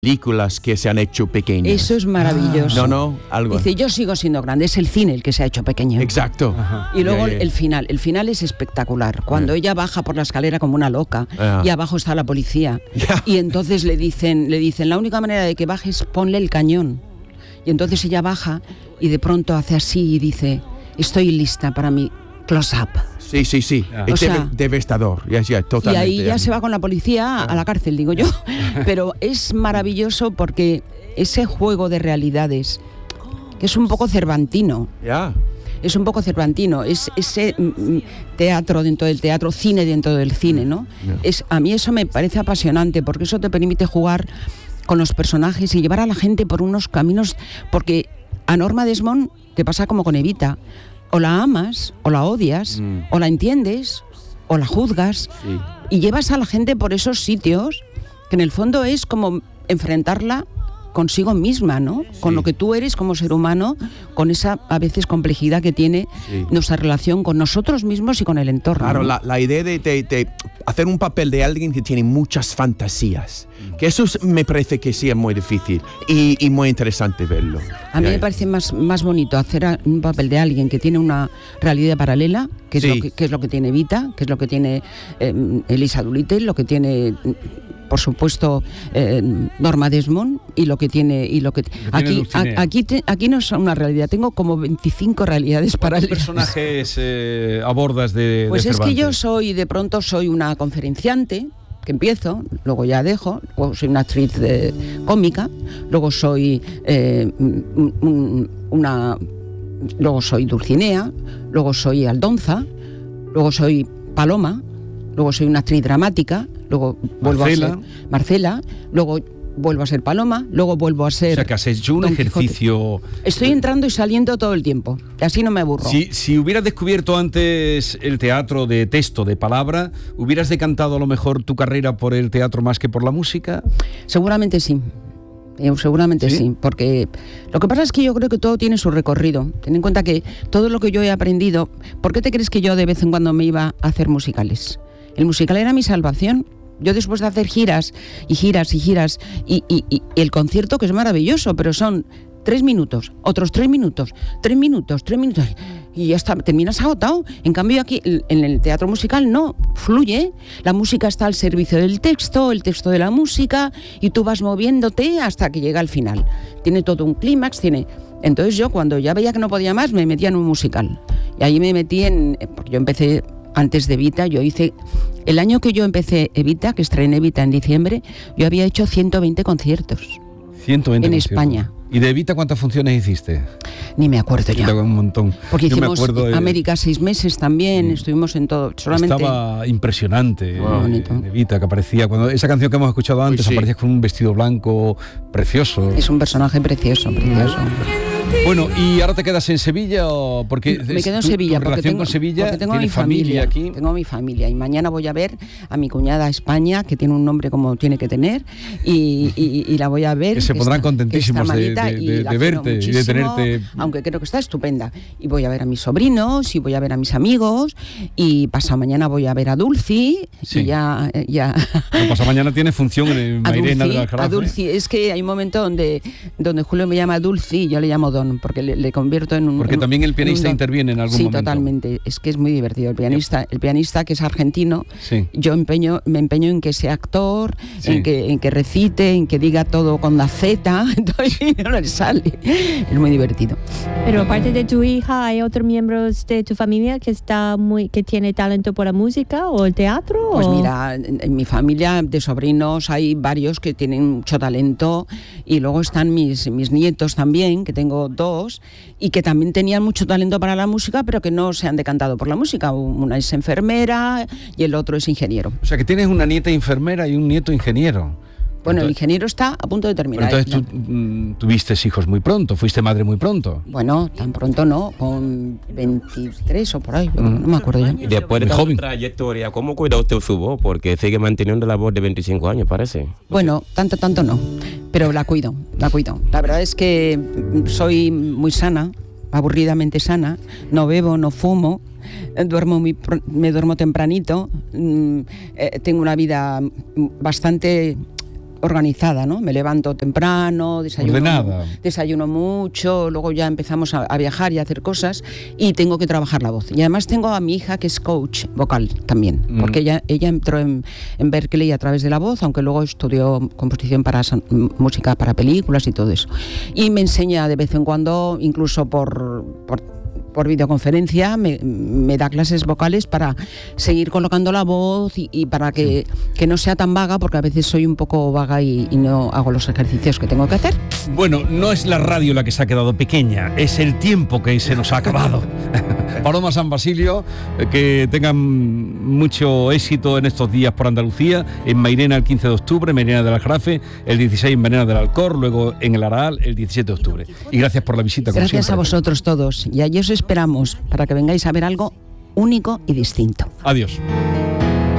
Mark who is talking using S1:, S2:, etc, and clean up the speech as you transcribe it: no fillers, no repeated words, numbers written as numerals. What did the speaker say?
S1: películas que se han hecho pequeñas.
S2: Eso es maravilloso.
S1: Algo.
S2: Dice, yo sigo siendo grande, es el cine el que se ha hecho pequeño.
S1: Exacto.
S2: Y luego el final es espectacular. Cuando ella baja por la escalera como una loca y abajo está la policía. Y entonces le dicen, la única manera de que bajes, ponle el cañón. Y entonces ella baja y de pronto hace así y dice, estoy lista para mi close-up.
S1: Sí. Es devastador. Totalmente.
S2: Y ahí ya se va con la policía a la cárcel, digo yo. Pero es maravilloso porque ese juego de realidades, que es un poco cervantino. Es un poco cervantino, es ese teatro dentro del teatro, cine dentro del cine, ¿no? A mí eso me parece apasionante, porque eso te permite jugar con los personajes y llevar a la gente por unos caminos, porque a Norma Desmond te pasa como con Evita. O la amas, o la odias, o la entiendes, o la juzgas, y llevas a la gente por esos sitios que en el fondo es como enfrentarla consigo misma, ¿no? Con lo que tú eres como ser humano, con esa a veces complejidad que tiene nuestra relación con nosotros mismos y con el entorno.
S1: Claro,
S2: ¿no?
S1: la idea de hacer un papel de alguien que tiene muchas fantasías, que eso me parece que sí es muy difícil y muy interesante verlo.
S2: A mí me parece más bonito hacer un papel de alguien que tiene una realidad paralela, que es lo que tiene Evita, que es lo que tiene Elisa Doolittle, lo que tiene, por supuesto, Norma Desmond, y lo que tiene aquí no es una realidad, tengo como 25 realidades paralelas.
S3: ¿Qué personajes abordas de
S2: Pues es
S3: Cervantes?
S2: que yo de pronto soy una conferenciante, que empiezo, luego ya dejo, luego soy una actriz cómica, luego soy luego soy Dulcinea, luego soy Aldonza, luego soy Paloma, luego soy una actriz dramática, luego vuelvo a ser Marcela, luego vuelvo a ser Paloma, luego vuelvo a ser...
S3: O sea, que has hecho un ejercicio...
S2: Estoy entrando y saliendo todo el tiempo, y así no me aburro.
S3: Si hubieras descubierto antes el teatro de texto, de palabra, ¿hubieras decantado a lo mejor tu carrera por el teatro más que por la música?
S2: Seguramente sí. Sí, porque lo que pasa es que yo creo que todo tiene su recorrido. Ten en cuenta que todo lo que yo he aprendido... ¿Por qué te crees que yo de vez en cuando me iba a hacer musicales? El musical era mi salvación. Yo después de hacer giras y el concierto, que es maravilloso, pero son 3 minutos, otros 3 minutos, 3 minutos, y ya está, terminas agotado. En cambio aquí, en el teatro musical, no, fluye, la música está al servicio del texto, el texto de la música, y tú vas moviéndote hasta que llega al final. Tiene todo un clímax, Entonces yo, cuando ya veía que no podía más, me metía en un musical. Y ahí me metí porque yo empecé... Antes de Evita, el año que yo empecé Evita, que estrené Evita en diciembre, yo había hecho 120 conciertos.
S3: 120
S2: en
S3: conciertos.
S2: España.
S3: ¿Y de Evita cuántas funciones hiciste?
S2: Ni me acuerdo ya.
S3: Un montón.
S2: Porque hicimos América 6 meses también, estuvimos en todo. Solamente...
S3: Estaba impresionante.
S2: Bonito.
S3: Evita, que aparecía, cuando esa canción que hemos escuchado antes, aparecía con un vestido blanco precioso.
S2: Es un personaje precioso.
S3: Bueno, ¿y ahora te quedas en Sevilla o porque
S2: me quedo en Sevilla porque tengo mi familia
S3: aquí?
S2: Tengo mi familia y mañana voy a ver a mi cuñada a España, que tiene un nombre como tiene que tener, y la voy a ver.
S3: Que se pondrán contentísimos de verte y de tenerte.
S2: Aunque creo que está estupenda. Y voy a ver a mis sobrinos y voy a ver a mis amigos y pasado mañana voy a ver a Dulci y ya.
S3: Pasado mañana tiene función en Mairena de la Alcaraz.
S2: A Dulci, es que hay un momento donde Julio me llama Dulci y yo le llamo Don, porque le convierto en un...
S3: Porque también el pianista interviene en algún momento.
S2: Sí, totalmente. Es que es muy divertido. El pianista que es argentino, yo me empeño en que sea actor, en que recite, en que diga todo con la Z, entonces no le sale. Es muy divertido.
S4: Pero aparte de tu hija, ¿hay otros miembros de tu familia que tiene talento por la música o el teatro?
S2: Pues mira, en mi familia de sobrinos hay varios que tienen mucho talento, y luego están mis nietos también, que tengo 2, y que también tenían mucho talento para la música, pero que no se han decantado por la música. Una es enfermera y el otro es ingeniero.
S3: O sea, que tienes una nieta enfermera y un nieto ingeniero.
S2: Bueno, el ingeniero está a punto de terminar.
S3: Entonces tú tuviste hijos muy pronto, fuiste madre muy pronto.
S2: Bueno, tan pronto no, con 23 o por ahí, no me acuerdo ya.
S5: Y después de tu trayectoria, ¿cómo cuida usted su voz? Porque sigue manteniendo la voz de 25 años, parece.
S2: Bueno, tanto no, pero la cuido. La verdad es que soy muy sana, aburridamente sana, no bebo, no fumo, me duermo tempranito, tengo una vida bastante organizada, ¿no? Me levanto temprano,
S3: Ordenada.
S2: desayuno mucho, luego ya empezamos a viajar y a hacer cosas y tengo que trabajar la voz. Y además tengo a mi hija que es coach vocal también, porque ella entró en Berkeley a través de la voz, aunque luego estudió composición para música para películas y todo eso. Y me enseña de vez en cuando, incluso por videoconferencia, me da clases vocales para seguir colocando la voz y para que no sea tan vaga, porque a veces soy un poco vaga y no hago los ejercicios que tengo que hacer.
S3: Bueno, no es la radio la que se ha quedado pequeña, es el tiempo que se nos ha acabado. Paloma San Basilio, que tengan mucho éxito en estos días por Andalucía, en Mairena el 15 de octubre, Mairena del Aljarafe, el 16 en Mairena del Alcor, luego en el Araal el 17 de octubre. Y gracias por la visita.
S2: Gracias a vosotros todos, y allí os esperamos para que vengáis a ver algo único y distinto.
S3: Adiós.